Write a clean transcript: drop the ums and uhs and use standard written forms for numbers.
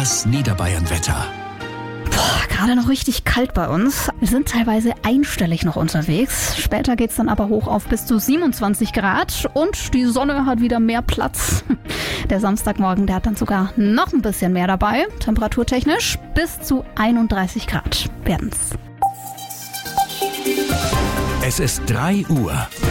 Das Niederbayern-Wetter. Gerade noch richtig kalt bei uns. Wir sind teilweise einstellig noch unterwegs. Später geht's dann aber hoch auf bis zu 27 Grad und die Sonne hat wieder mehr Platz. Der Samstagmorgen, der hat dann sogar noch ein bisschen mehr dabei. Temperaturtechnisch bis zu 31 Grad werden's. Es ist 3 Uhr.